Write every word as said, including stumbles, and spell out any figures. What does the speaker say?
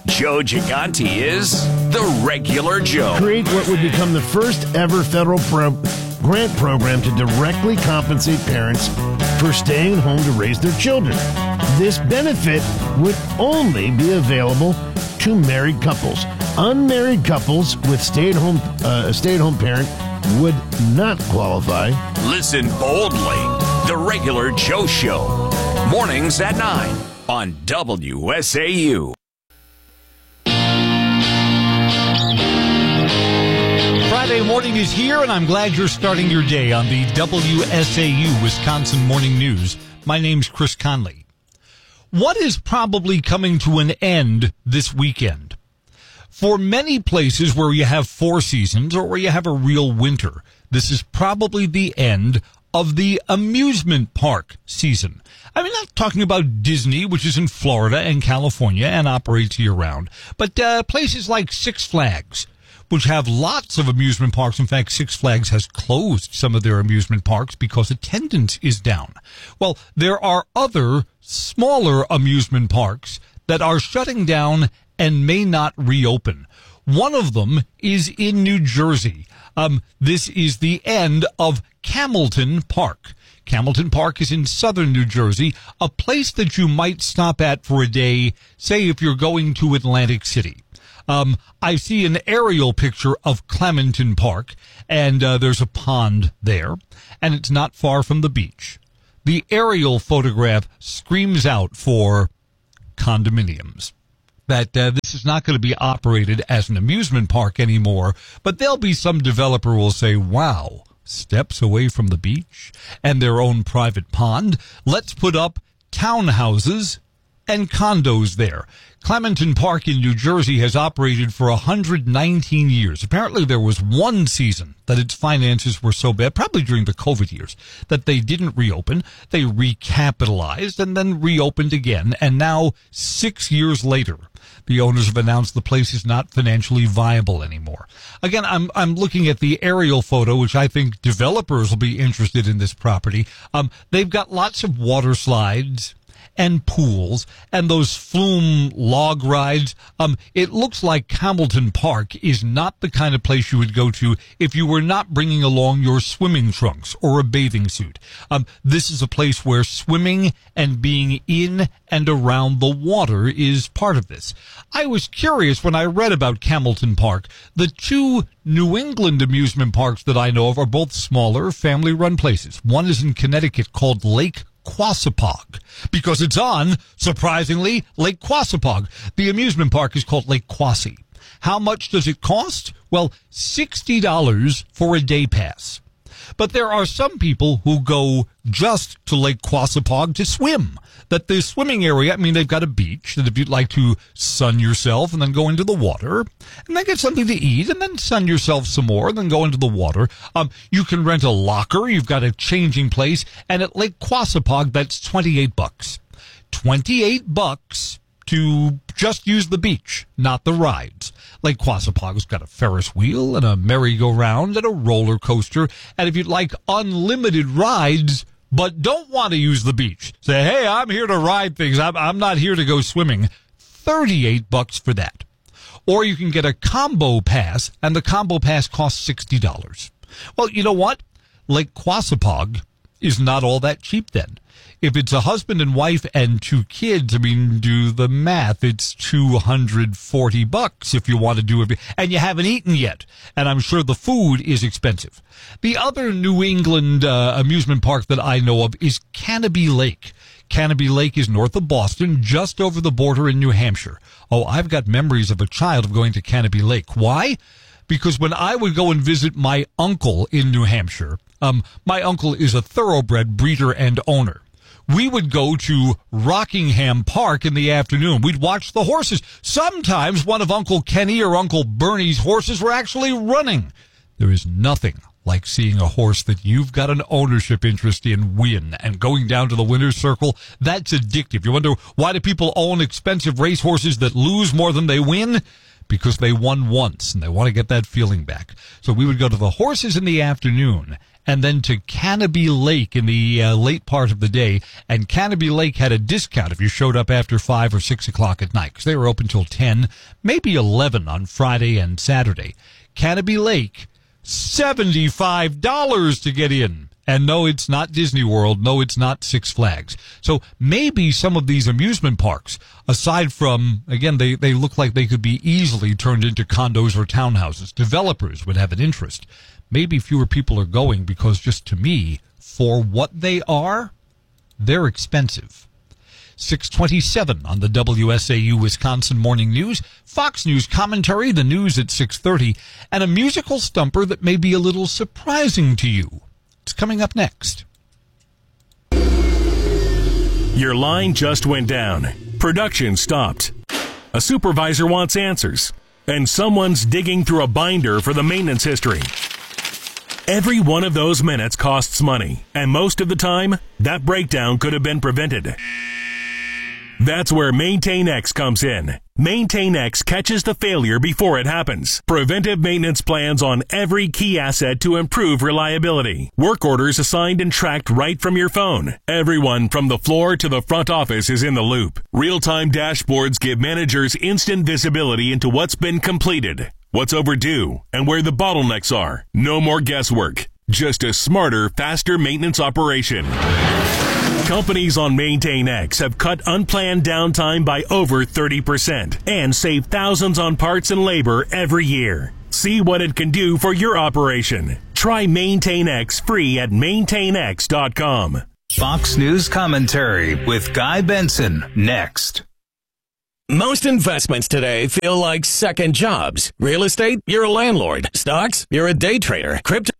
Joe Gigante is the Regular Joe. Create what would become the first ever federal pro- grant program to directly compensate parents for staying home to raise their children. This benefit would only be available to married couples. Unmarried couples with stay-at-home uh, a stay-at-home parent would not qualify. Listen boldly. The Regular Joe Show. Mornings at nine on W S A U. Friday morning is here, and I'm glad you're starting your day on the W S A U Wisconsin Morning News. My name's Chris Conley. What is probably coming to an end this weekend? For many places where you have four seasons or where you have a real winter, this is probably the end of the amusement park season. I'm not talking about Disney, which is in Florida and California and operates year-round, but uh, places like Six Flags, which have lots of amusement parks. In fact, Six Flags has closed some of their amusement parks because attendance is down. Well, there are other smaller amusement parks that are shutting down and may not reopen. One of them is in New Jersey. Um, this is the end of Camelton Park. Camelton Park is in southern New Jersey, a place that you might stop at for a day, say if you're going to Atlantic City. Um, I see an aerial picture of Clementon Park, and uh, there's a pond there, and it's not far from the beach. The aerial photograph screams out for condominiums. That uh, this is not going to be operated as an amusement park anymore, but there'll be some developer who will say, wow, steps away from the beach and their own private pond. Let's put up townhouses and condos there. Clementon Park in New Jersey has operated for one hundred nineteen years. Apparently there was one season that its finances were so bad, probably during the COVID years, that they didn't reopen. They recapitalized and then reopened again. And now, six years later, the owners have announced the place is not financially viable anymore. Again, I'm I'm looking at the aerial photo, which I think developers will be interested in this property. Um, they've got lots of water slides and pools and those flume log rides. Um, it looks like Camelton Park is not the kind of place you would go to if you were not bringing along your swimming trunks or a bathing suit. Um, this is a place where swimming and being in and around the water is part of this. I was curious when I read about Camelton Park. The two New England amusement parks that I know of are both smaller, family-run places. One is in Connecticut called Lake Quassapog, because it's on, surprisingly, Lake Quassapog. The amusement park is called Lake Quassi. How much does it cost? Well, sixty dollars for a day pass. But there are some people who go just to Lake Quassapog to swim. That the swimming area, I mean, they've got a beach that if you'd like to sun yourself and then go into the water and then get something to eat and then sun yourself some more and then go into the water. Um, you can rent a locker. You've got a changing place. And at Lake Quassapog, that's twenty-eight bucks. twenty-eight bucks to just use the beach, not the rides. Lake Quassapog's got a Ferris wheel and a merry-go-round and a roller coaster. And if you'd like unlimited rides, but don't want to use the beach, say, hey, I'm here to ride things. I'm, I'm not here to go swimming. thirty-eight bucks for that. Or you can get a combo pass, and the combo pass costs sixty dollars. Well, you know what? Lake Quassapog is not all that cheap then. If it's a husband and wife and two kids, I mean, do the math. It's two hundred forty bucks if you want to do it. And you haven't eaten yet. And I'm sure the food is expensive. The other New England uh, amusement park that I know of is Canobie Lake. Canobie Lake is north of Boston, just over the border in New Hampshire. Oh, I've got memories of a child of going to Canobie Lake. Why? Because when I would go and visit my uncle in New Hampshire, um, my uncle is a thoroughbred breeder and owner. We would go to Rockingham Park in the afternoon. We'd watch the horses. Sometimes one of Uncle Kenny or Uncle Bernie's horses were actually running. There is nothing like seeing a horse that you've got an ownership interest in win and going down to the winner's circle. That's addictive. You wonder, why do people own expensive racehorses that lose more than they win? because they won once and they want to get that feeling back. So we would go to the horses in the afternoon and then to Canopy Lake in the uh, late part of the day. And Canopy Lake had a discount if you showed up after five or six o'clock at night, because they were open till ten, maybe eleven on Friday and Saturday. Canopy Lake, seventy-five dollars to get in. And no, it's not Disney World. No, it's not Six Flags. So maybe some of these amusement parks, aside from, again, they, they look like they could be easily turned into condos or townhouses. Developers would have an interest. Maybe fewer people are going because, just to me, for what they are, they're expensive. six twenty-seven on the W S A U Wisconsin Morning News, Fox News commentary, the news at six thirty, and a musical stumper that may be a little surprising to you. It's coming up next. Your line just went down. Production stopped. A supervisor wants answers. And someone's digging through a binder for the maintenance history. Every one of those minutes costs money. And most of the time, that breakdown could have been prevented. That's where MaintainX comes in. MaintainX catches the failure before it happens. Preventive maintenance plans on every key asset to improve reliability. Work orders assigned and tracked right from your phone. Everyone from the floor to the front office is in the loop. Real-time dashboards give managers instant visibility into what's been completed, what's overdue, and where the bottlenecks are. No more guesswork. Just a smarter, faster maintenance operation. Companies on MaintainX have cut unplanned downtime by over thirty percent and saved thousands on parts and labor every year. See what it can do for your operation. Try MaintainX free at maintain x dot com. Fox News commentary with Guy Benson next. Most investments today feel like second jobs. Real estate, you're a landlord. Stocks, you're a day trader. Crypto